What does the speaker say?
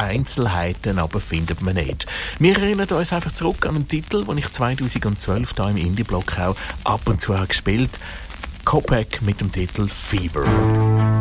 Einzelheiten aber findet man nicht. Wir erinnern uns einfach zurück an einen Titel, den ich 2012 hier im Indie-Blog auch ab und zu habe gespielt. Kopek mit dem Titel Fever.